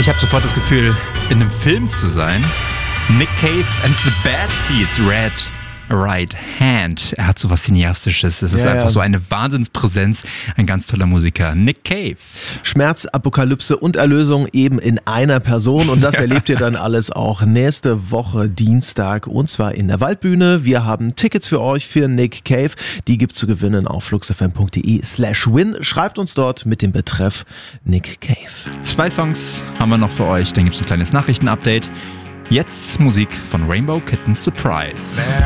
Ich habe sofort das Gefühl, in einem Film zu sein. Nick Cave and the Bad Seeds, Red Right Hand. Er hat so was Cineastisches. Es ist einfach so eine Wahnsinnspräsenz. Ein ganz toller Musiker. Nick Cave. Schmerz, Apokalypse und Erlösung eben in einer Person. Und das erlebt ihr dann alles auch nächste Woche Dienstag. Und zwar in der Waldbühne. Wir haben Tickets für euch für Nick Cave. Die gibt's zu gewinnen auf fluxfm.de/win. Schreibt uns dort mit dem Betreff Nick Cave. 2 Songs haben wir noch für euch. Dann gibt's ein kleines Nachrichtenupdate. Jetzt Musik von Rainbow Kitten Surprise.